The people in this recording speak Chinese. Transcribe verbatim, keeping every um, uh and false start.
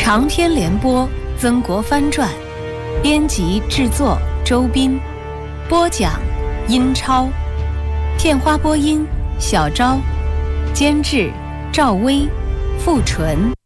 长篇联播《曾国藩传》，编辑制作周斌，播讲英超，片花播音小昭，监制赵薇、付纯。